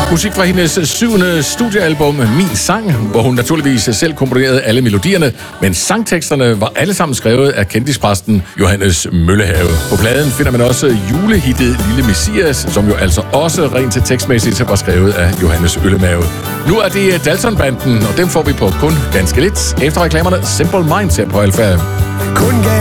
Musik fra hendes 7. studiealbum, Min Sang, hvor hun naturligvis selv komponerede alle melodierne, men sangteksterne var alle sammen skrevet af kendispræsten Johannes Møllehave. På pladen finder man også julehittet Lille Messias, som jo altså også rent til tekstmæssigt var skrevet af Johannes Øllemave. Nu er det Dalton-banden, og dem får vi på kun ganske lidt. Efter reklamerne Simple Minds her på Alfa.